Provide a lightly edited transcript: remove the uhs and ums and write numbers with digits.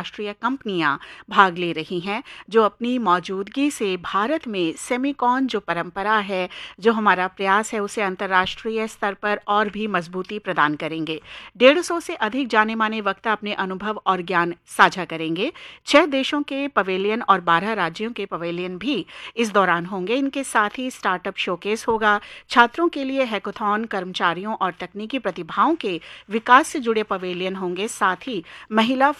अंतर्राष्ट्रीय कंपनियां भाग ले रही हैं, जो अपनी मौजूदगी से भारत में सेमीकॉन जो परंपरा है, जो हमारा प्रयास है, उसे अंतर्राष्ट्रीय स्तर पर और भी मजबूती प्रदान करेंगे। 150 से अधिक जाने माने वक्ता अपने अनुभव और ज्ञान साझा करेंगे। 6 देशों के पवेलियन और 12 राज्यों के पवेलियन भी इस दौरान होंगे। इनके साथ ही स्टार्टअप शोकेस होगा, छात्रों के लिए हैकाथॉन, कर्मचारियों और तकनीकी प्रतिभाओं के विकास से जुड़े पवेलियन होंगे, साथ ही महिला